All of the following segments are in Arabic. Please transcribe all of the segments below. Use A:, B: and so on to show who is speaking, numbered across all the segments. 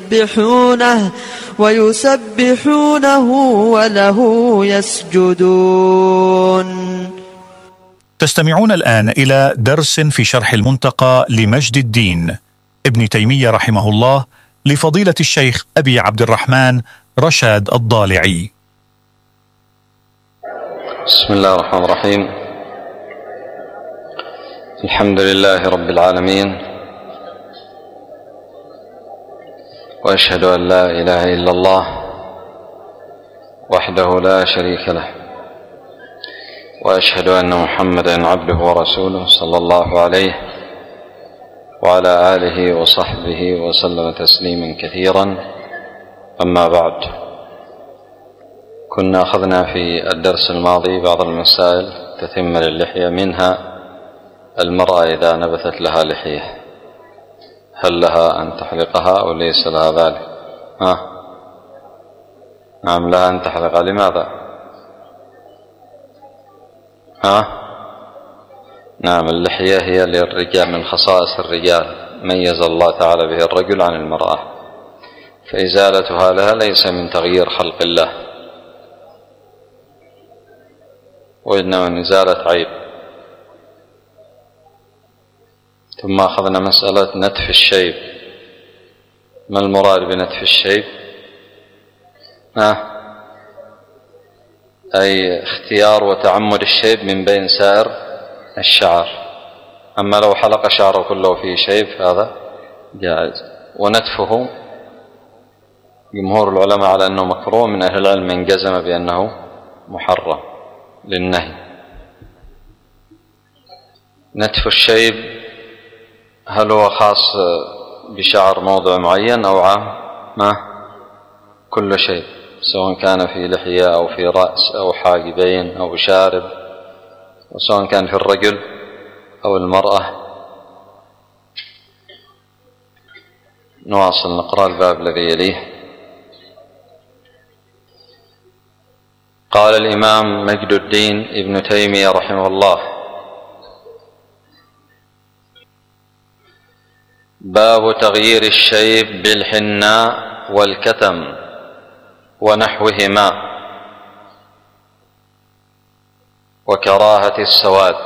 A: ويسبحونه وله يسجدون.
B: تستمعون الآن إلى درس في شرح المنتقى لمجد الدين ابن تيمية رحمه الله لفضيلة الشيخ أبي عبد الرحمن رشاد الضالعي.
C: بسم الله الرحمن الرحيم. الحمد لله رب العالمين، وأشهد أن لا إله إلا الله وحده لا شريك له، وأشهد أن محمدًا عبده ورسوله صلى الله عليه وعلى آله وصحبه وسلم تسليما كثيرا. أما بعد، كنا أخذنا في الدرس الماضي بعض المسائل تتم للحية، منها المرأة إذا نبتت لها لحية هل لها أن تحلقها أو ليس لها ذلك؟ نعم، لها أن تحلقها. لماذا؟ نعم، اللحية هي للرجال، من خصائص الرجال، ميز الله تعالى به الرجل عن المرأة، فإزالتها لها ليس من تغيير خلق الله، وإنما من إزالة عيب. ثم أخذنا مسألة نتف الشيب. ما المراد بنتف الشيب؟ أي اختيار وتعمد الشيب من بين سائر الشعر. أما لو حلق شعره كله فيه شيب فهذا جائز. ونتفه جمهور العلماء على أنه مكروه، من أهل العلم من جزم بأنه محرم للنهي. نتف الشيب هل هو خاص بشعر موضع معين أو عام؟ كل شيء، سواء كان في لحية أو في رأس أو حاجبين أو شارب، وسواء كان في الرجل أو المرأة. نواصل نقرأ الباب الذي يليه. قال الإمام مجد الدين ابن تيمية رحمه الله: باب تغيير الشيب بالحناء والكتم ونحوهما وكراهة السواد.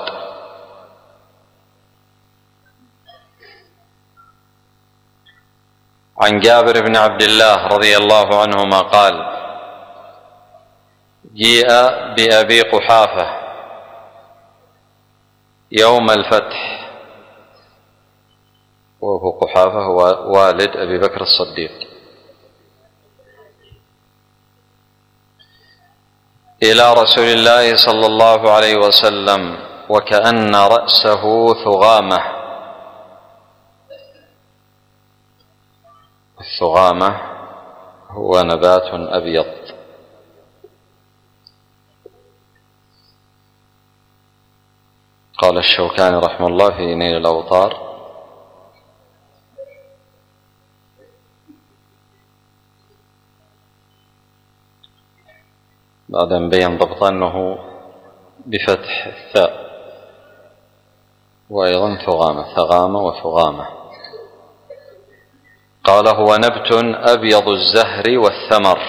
C: عن جابر بن عبد الله رضي الله عنهما قال: جيء بأبي قحافة يوم الفتح، وأبو قحافة هو والد أبي بكر الصديق، إلى رسول الله صلى الله عليه وسلم وكأن رأسه ثغامة. الثغامة هو نبات أبيض. قال الشوكاني رحمه الله في نيل الأوطار: بعد أن بين ضبط أنه بفتح الثاء، وأيضا ثغامة، ثغامة وثغامة. قال: هو نبت أبيض الزهر والثمر.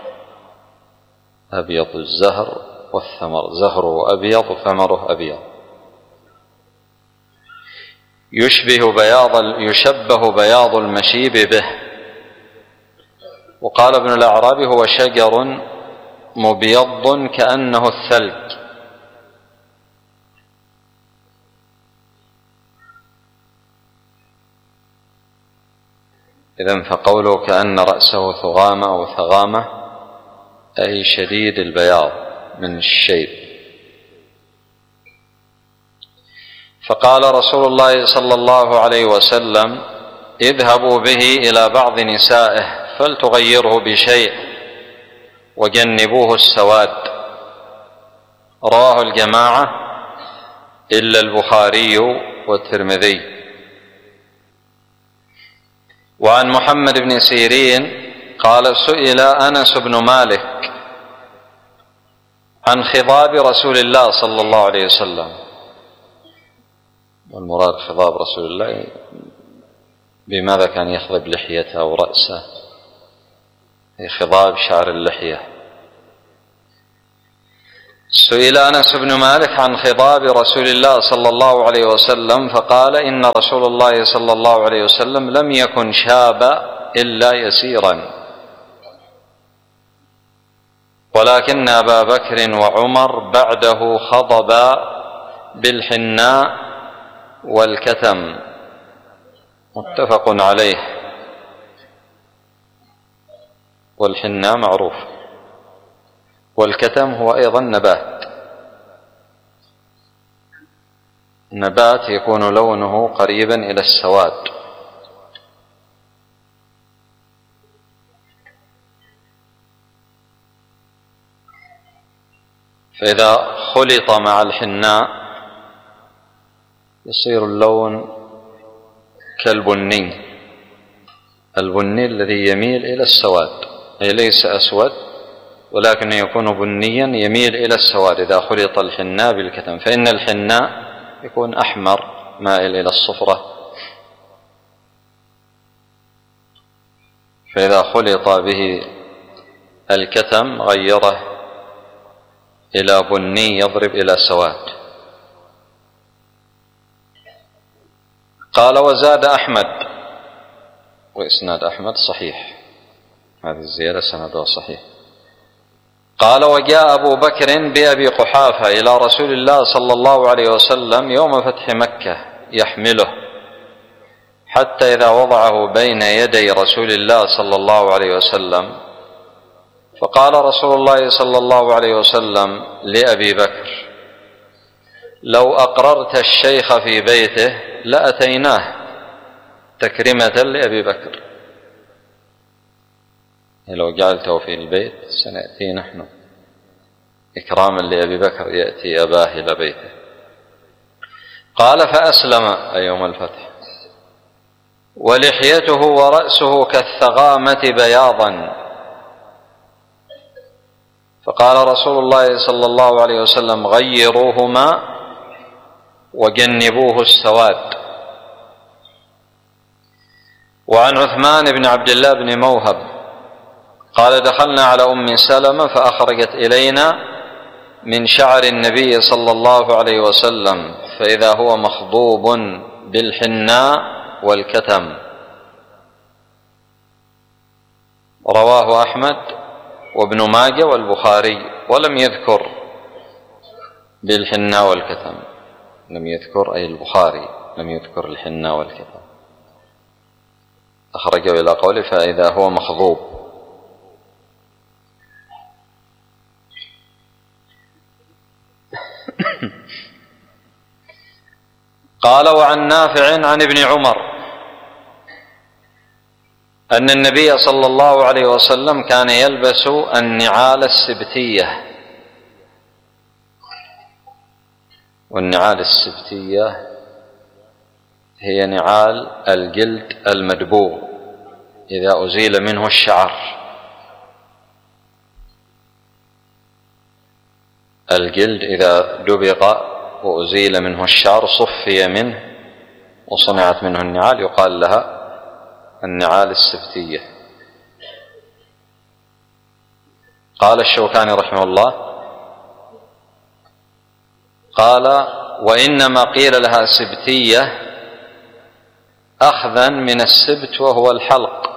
C: أبيض الزهر والثمر، زهره أبيض وثمره أبيض. يشبه بياض المشيب به. وقال ابن الأعرابي: هو شجر مبيض كأنه الثلج. إذن فقوله كأن رأسه ثغامة أو ثغامة أي شديد البياض من الشيب. فقال رسول الله صلى الله عليه وسلم: اذهبوا به إلى بعض نسائه فلتغيره بشيء وجنبوه السواد. رواه الجماعة إلا البخاري والترمذي. وعن محمد بن سيرين قال: سئل أنس بن مالك عن خضاب رسول الله صلى الله عليه وسلم. والمراد خضاب رسول الله بماذا كان يخضب لحيته أو رأسه في خضاب شعر اللحية. سئل أنس بن مالك عن خضاب رسول الله صلى الله عليه وسلم فقال: إن رسول الله صلى الله عليه وسلم لم يكن شابا إلا يسيرا، ولكن أبا بكر وعمر بعده خضبا بالحناء والكتم. متفق عليه. والحناء معروف، والكتم هو أيضا نبات يكون لونه قريبا إلى السواد. فإذا خلط مع الحناء يصير اللون كالبني، البني الذي يميل إلى السواد، أي ليس أسود ولكن يكون بنيا يميل إلى السواد إذا خلط الحناء بالكتم. فإن الحناء يكون أحمر مائل إلى الصفرة، فإذا خلط به الكتم غيره إلى بني يضرب إلى سواد. قال: وزاد أحمد، وإسناد أحمد صحيح، هذه الزيادة سندها صحيح. قال: وجاء أبو بكر بأبي قحافة إلى رسول الله صلى الله عليه وسلم يوم فتح مكة يحمله، حتى إذا وضعه بين يدي رسول الله صلى الله عليه وسلم فقال رسول الله صلى الله عليه وسلم لأبي بكر: لو أقررت الشيخ في بيته لأتيناه، تكرمة لأبي بكر. لو جعلته في البيت سنأتي نحن إكراما لأبي بكر، يأتي أباه إلى بيته. قال: فأسلم يوم الفتح، ولحيته ورأسه كالثغامة بياضا. فقال رسول الله صلى الله عليه وسلم: غيروهما وجنبوه السواد. وعن عثمان بن عبد الله بن موهب قال: دخلنا على أم سلمة فأخرجت إلينا من شعر النبي صلى الله عليه وسلم فإذا هو مخضوب بالحناء والكتم. رواه أحمد وابن ماجه والبخاري، ولم يذكر بالحناء والكتم، لم يذكر أي البخاري لم يذكر الحناء والكتم، أخرجه إلى قوله فإذا هو مخضوب. قال: وعن نافع عن ابن عمر أن النبي صلى الله عليه وسلم كان يلبس النعال السبتية. والنعال السبتية هي نعال الجلد المدبوغ إذا أزيل منه الشعر. الجلد إذا دبغ وأزيل منه الشعر صفي منه وصنعت منه النعال يقال لها النعال السبتية. قال الشوكاني رحمه الله: قال: وإنما قيل لها سبتية أخذا من السبت وهو الحلق،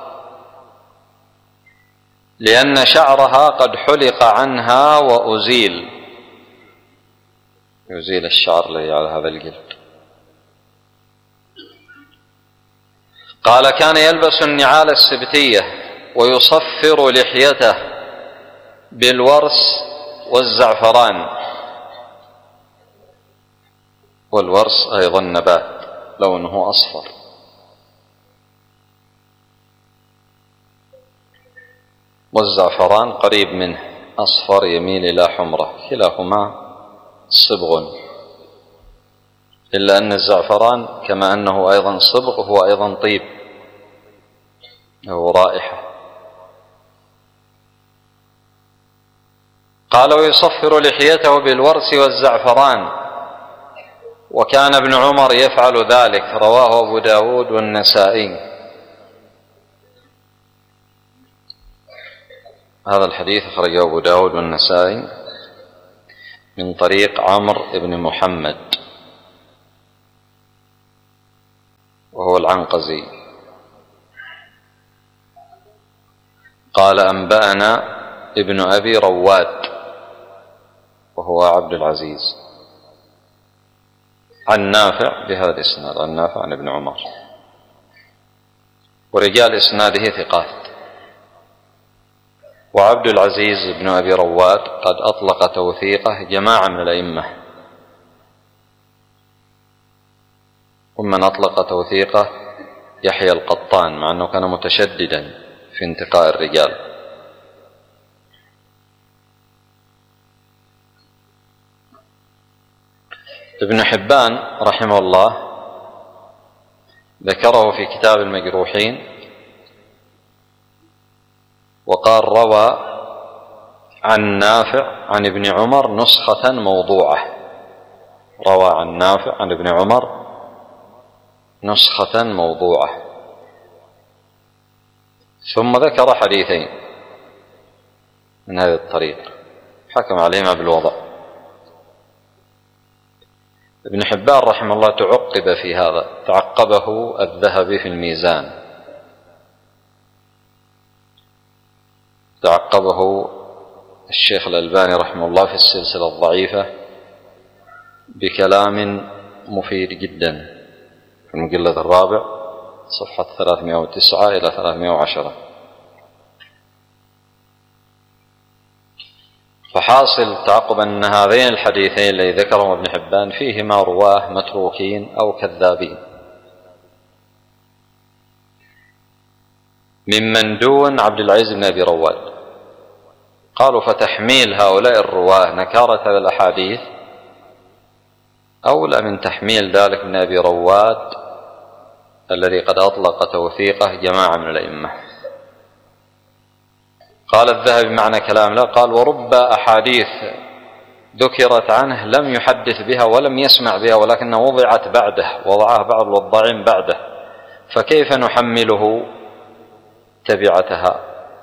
C: لأن شعرها قد حلق عنها وأزيل، يزيل الشعر الذي على هذا الجلد. قال: كان يلبس النعال السبتية ويصفر لحيته بالورس والزعفران. والورس أيضا نبات لونه أصفر. والزعفران قريب منه، أصفر يميل إلى حمرة، كلاهما صبغ، إلا أن الزعفران كما أنه أيضا صبغ هو أيضا طيب، هو رائحة. قال: ويصفر لحيته بالورس والزعفران، وكان ابن عمر يفعل ذلك. رواه أبو داود والنسائي. هذا الحديث أخرجه أبو داود والنسائي من طريق عمرو بن محمد وهو العنقزي قال أنبأنا ابن أبي رواد وهو عبد العزيز عن نافع بهذا الإسناد، عن نافع عن ابن عمر، ورجال إسناده ثقات. وعبد العزيز بن أبي رواد قد أطلق توثيقه جماعة من الأئمة، ومن أطلق توثيقه يحيى القطان مع أنه كان متشددا في انتقاء الرجال. ابن حبان رحمه الله ذكره في كتاب المجروحين وقال روى عن نافع عن ابن عمر نسخة موضوعة، روى عن نافع عن ابن عمر نسخة موضوعة. ثم ذكر حديثين من هذا الطريق حكم عليهما بالوضع. ابن حبان رحمه الله تعقب في هذا، تعقبه الذهبي في الميزان، تعقبه الشيخ الألباني رحمه الله في السلسلة الضعيفة بكلام مفيد جدا في المجلد الرابع صفحة 309 إلى 310. فحاصل تعقب أن هذين الحديثين الذي ذكرهم ابن حبان فيهما رواه متروكين أو كذابين، ممن دون عبد العزيز بن أبي رواد. قالوا فتحميل هؤلاء الرواه نكارة الأحاديث أولى من تحميل ذلك من أبي رواد الذي قد أطلق توثيقه جماعة من الأئمة. قال الذهبي معنى كلام لا، قال ورب أحاديث ذكرت عنه لم يحدث بها ولم يسمع بها ولكنها وضعت بعده، وضعها بعض الوضاعين بعده، فكيف نحمله تبعتها؟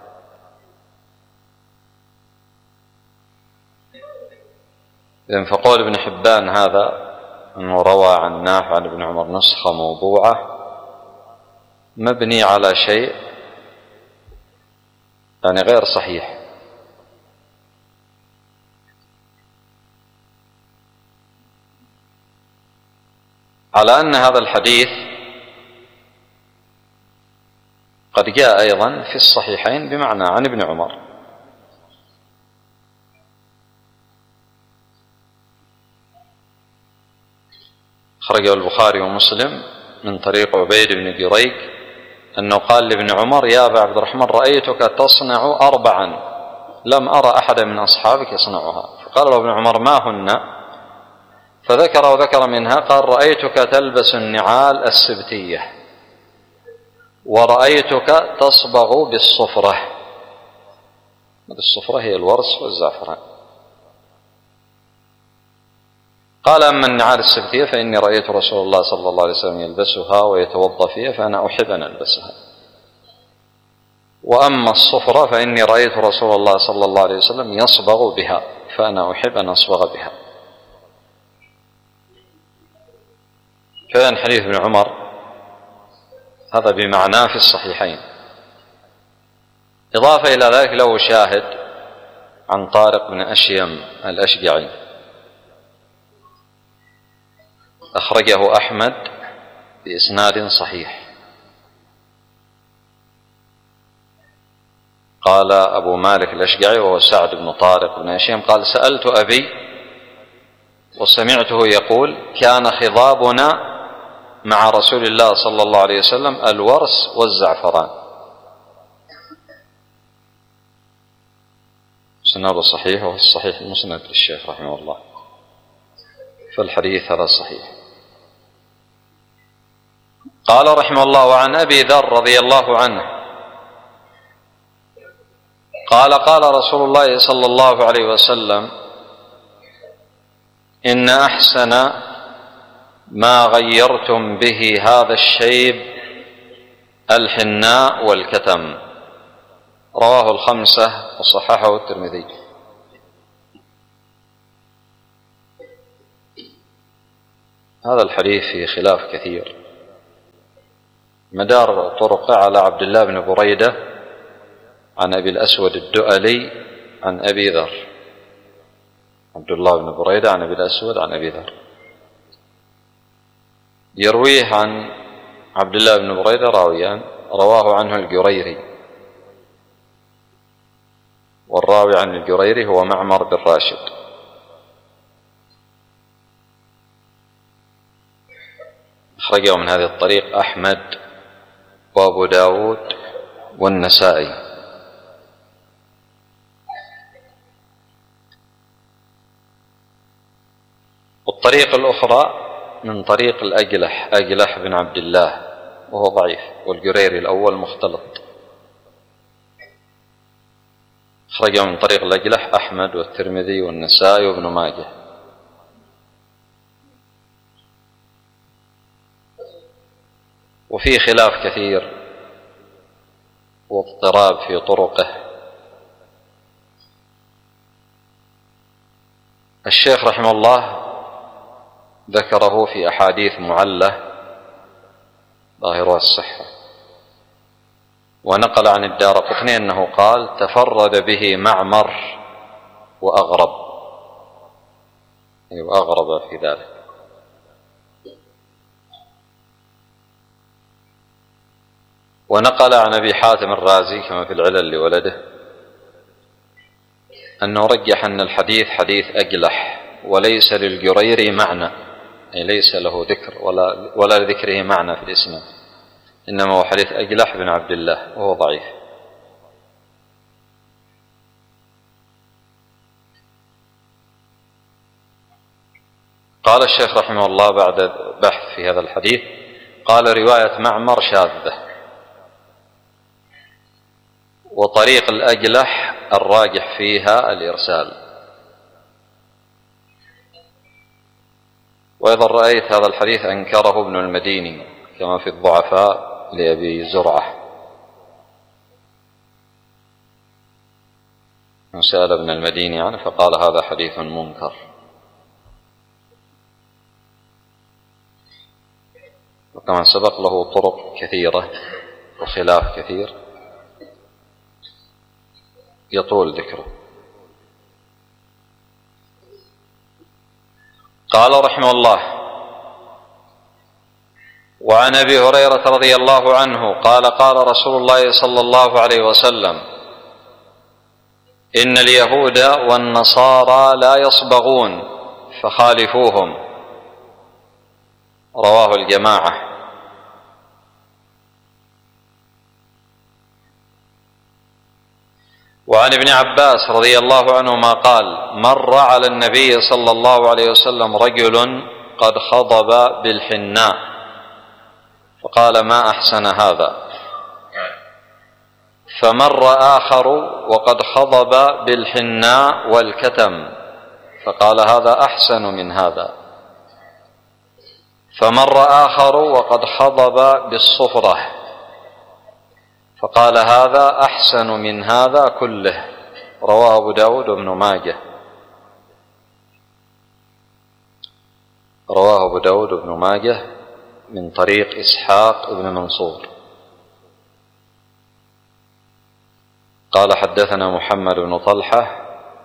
C: إذن فقول ابن حبان هذا أنه روى عن نافع عن ابن عمر نسخة موضوعة مبني على شيء يعني غير صحيح. على أن هذا الحديث قد جاء أيضا في الصحيحين بمعنى عن ابن عمر، خرجه البخاري ومسلم من طريق عبيد بن جريج أنه قال لابن عمر يا أبا عبد الرحمن رأيتك تصنع 4 لم أرى أحدا من أصحابك يصنعها. فقال له ابن عمر ما هن؟ فذكر منها، قال رأيتك تلبس النعال السبتية، ورأيتك تصبغ بالصفرة. الصفرة هي الورس والزعفران. قال أما النعال السبتية فإني رأيت رسول الله صلى الله عليه وسلم يلبسها ويتوضأ فيها فأنا أحب أن ألبسها، وأما الصفرة فإني رأيت رسول الله صلى الله عليه وسلم يصبغ بها فأنا أحب أن أصبغ بها. كان حديث ابن عمر هذا بمعناه في الصحيحين. إضافة إلى ذلك له شاهد عن طارق بن أشيم الأشجعي أخرجه أحمد بإسناد صحيح. قال أبو مالك الأشجعي وهو سعد بن طارق بن أشيم قال سألت أبي وسمعته يقول كان خضابنا مع رسول الله صلى الله عليه وسلم الورس والزعفران. سناد صحيح وهو الصحيح المسند للشيخ رحمه الله، فالحديث هذا صحيح. قال رحمه الله وعن أبي ذر رضي الله عنه قال قال رسول الله صلى الله عليه وسلم إن أحسن ما غيرتم به هذا الشيب الحناء والكتم، رواه الخمسة وصححه الترمذي. هذا الحديث فيه خلاف كثير، مدار طرقه على عبد الله بن بريدة عن أبي الأسود الدؤلي عن أبي ذر. عبد الله بن بريدة عن أبي الأسود عن أبي ذر، يرويه عن عبد الله بن بريدة راويان، رواه عنه الجريري، والراوي عن الجريري هو معمر بن راشد. أخرجه من هذه الطريق أحمد وأبو داود والنسائي. والطريق الأخرى من طريق أجلح بن عبد الله وهو ضعيف، والجريري الأول مختلط. أخرجه من طريق الأجلح أحمد والترمذي والنسائي وابن ماجه. وفي خلاف كثير واضطراب في طرقه. الشيخ رحمه الله ذكره في أحاديث معلة ظاهرها الصحة، ونقل عن الدارقطني أنه قال تفرد به معمر وأغرب في ذلك. ونقل عن أبي حاتم الرازي كما في العلل لولده أنه رجح أن الحديث حديث أجلح وليس للجريري معنى، أي ليس له ذكر ولا لذكره معنى في الإسناد، إنما هو حديث أجلح بن عبد الله وهو ضعيف. قال الشيخ رحمه الله بعد بحث في هذا الحديث، قال رواية معمر شاذة، وطريق الأجلح الراجح فيها الإرسال. وإذا رأيت هذا الحديث أنكره ابن المديني كما في الضعفاء لأبي زرعة، سأل ابن المديني عنه فقال هذا حديث منكر. وكما سبق له طرق كثيرة وخلاف كثير يطول ذكره. قال رحمه الله: وعن أبي هريرة رضي الله عنه قال قال رسول الله صلى الله عليه وسلم: إن اليهود والنصارى لا يصبغون فخالفوهم. رواه الجماعة. وعن ابن عباس رضي الله عنهما قال: مر على النبي صلى الله عليه وسلم رجل قد خضب بالحناء فقال: ما أحسن هذا. فمر آخر وقد خضب بالحناء والكتم فقال: هذا أحسن من هذا. فمر آخر وقد خضب بالصفرة فقال: هذا أحسن من هذا كله. رواه أبو داود وابن ماجه. رواه أبو داود وابن ماجه من طريق إسحاق بن منصور قال: حدثنا محمد بن طلحة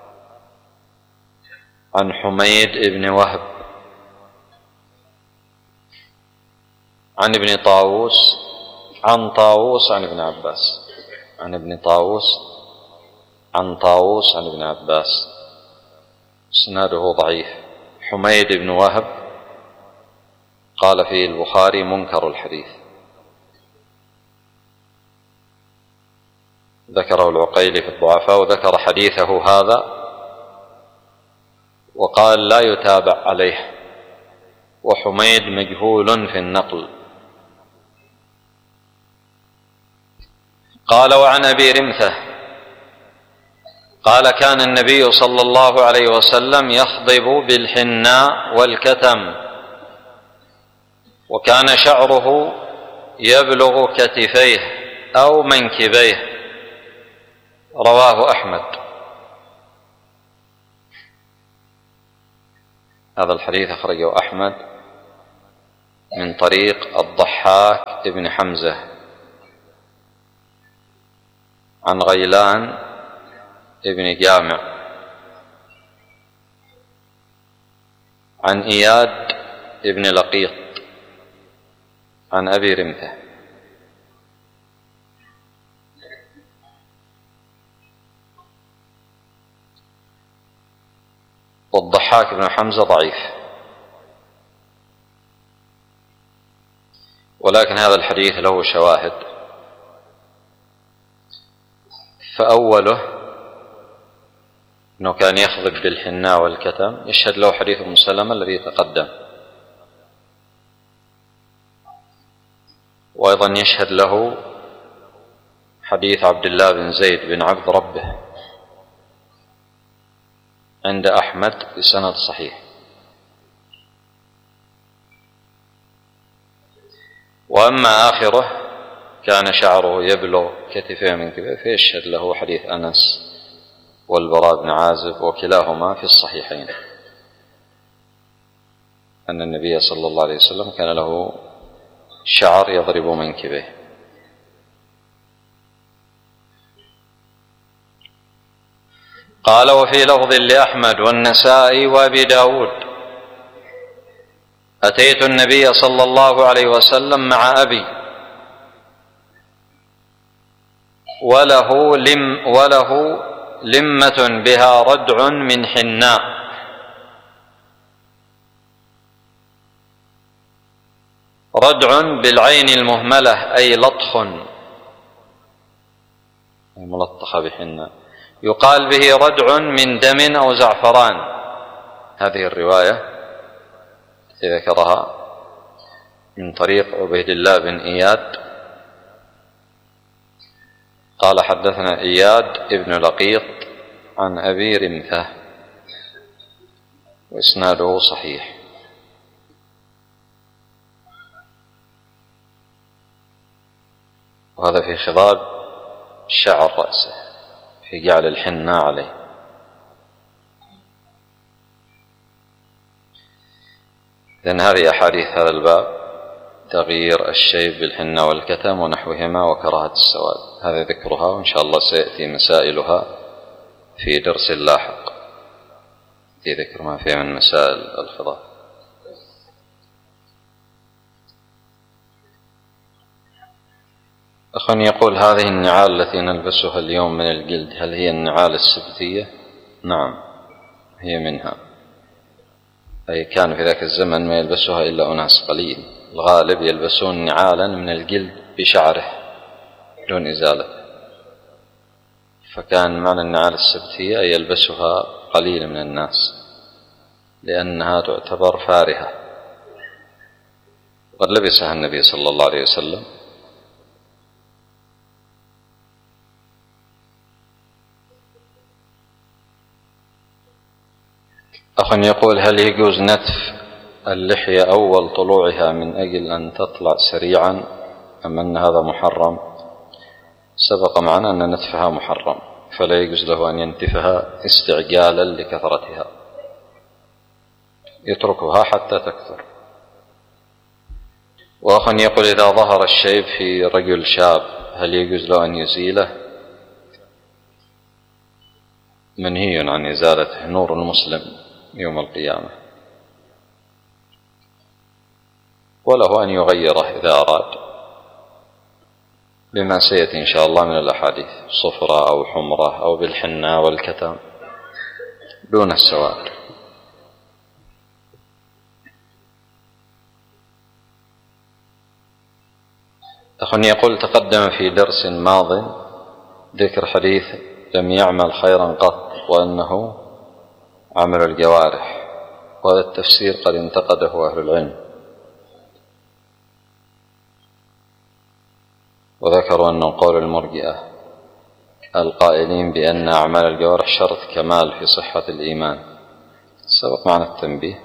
C: عن حميد بن وهب عن ابن طاووس عن طاووس عن ابن عباس، عن ابن طاووس عن طاووس عن ابن عباس. اسناده ضعيف. حميد بن وهب قال فيه البخاري: منكر الحديث. ذكره العقيلي في الضعفاء وذكر حديثه هذا وقال: لا يتابع عليه، وحميد مجهول في النقل. قال: وعن أبي رمثة قال: كان النبي صلى الله عليه وسلم يخضب بالحناء والكتم، وكان شعره يبلغ كتفيه أو منكبيه، رواه أحمد. هذا الحديث أخرجه أحمد من طريق الضحاك ابن حمزة عن غيلان ابن جامع عن إياد ابن لقيط عن أبي رمثة. والضحاك بن حمزة ضعيف، ولكن هذا الحديث له شواهد. فأوله أنه كان يخضب بالحناء والكتم، يشهد له حديث أم سلمة الذي تقدم، وأيضا يشهد له حديث عبد الله بن زيد بن عبد ربه عند أحمد بسند صحيح. وأما آخره كان شعره يبلغ كتفيه من كبه، فيشهد له حديث أنس والبراء بن عازب وكلاهما في الصحيحين أن النبي صلى الله عليه وسلم كان له شعر يضرب منكبه. قال: وفي لفظ لأحمد والنسائي وأبي داود: أتيت النبي صلى الله عليه وسلم مع أبي وله لمة بها ردع من حناء، ردع بالعين المهملة أي لطخ ملطخة بحناء، يقال به ردع من دم أو زعفران. هذه الرواية ذكرها من طريق عبيد الله بن إياد قال: حدثنا إياد ابن لقيط عن أبي رمثة، وإسناده صحيح. وهذا في خضاب شعر رأسه، في جعل الحناء عليه. إذن هذه أحاديث هذا الباب: تغيير الشيب بالحناء والكتم ونحوهما وكراهة السواد. هذا ذكرها، وإن شاء الله سيأتي مسائلها في درس لاحق في ذكر ما فيه من مسائل الخضاب. أخ يقول: هذه النعال التي نلبسها اليوم من الجلد هل هي النعال السبتية؟ نعم، هي منها. أي كان في ذاك الزمن ما يلبسها إلا أناس قليل، الغالب يلبسون نعالا من الجلد بشعره دون إزالة، فكان معنى النعال السبتية يلبسها قليل من الناس لأنها تعتبر فارهة، وقد لبسها النبي صلى الله عليه وسلم. أخ يقول: هل يجوز نتف اللحية أول طلوعها من أجل أن تطلع سريعا أم أن هذا محرم؟ سبق معنا أن نتفها محرم، فلا يجوز له أن ينتفها استعجالا لكثرتها، يتركها حتى تكثر. وأخ يقول: إذا ظهر الشيب في رجل شاب هل يجوز له أن يزيله؟ منهي عن إزالته، نور المسلم يوم القيامة، وله أن يغيره إذا أراد بما سيأتي إن شاء الله من الأحاديث، صفرة أو حمرة أو بالحناء والكتم دون السواد. أخ يقول: تقدم في درس ماض ذكر حديث لم يعمل خيرا قط وأنه عمل الجوارح، وهذا التفسير قد انتقده أهل العلم، وذكروا أنه قول المرجئة القائلين بأن أعمال الجوارح شرط كمال في صحة الإيمان. سبق معنا التنبيه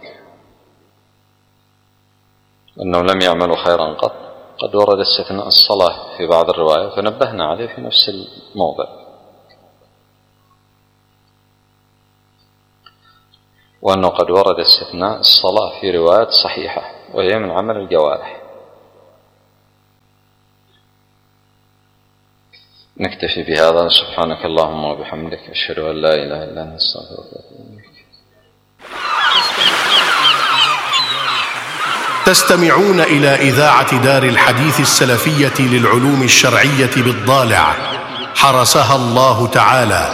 C: أنه لم يعملوا خيرا قط، قد ورد استثناء الصلاة في بعض الرواية فنبهنا عليه في نفس الموضع. وأنه قد ورد استثناء الصلاة في روايات صحيحة وهي من عمل الجوارح. نكتفي بهذا. سبحانك اللهم وبحمدك، أشهد أن لا إله إلا أنت، أستغفرك وأتوب إليك.
A: تستمعون إلى إذاعة دار الحديث السلفية للعلوم الشرعية بالضالع، حرسها الله تعالى.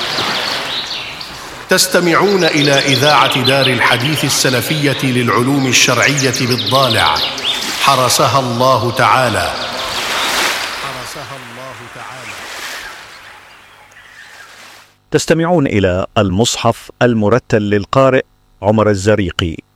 A: تستمعون إلى إذاعة دار الحديث السلفية للعلوم الشرعية بالضالع، حرسها الله تعالى.
D: تستمعون إلى المصحف المرتل للقارئ عمر الزريقي.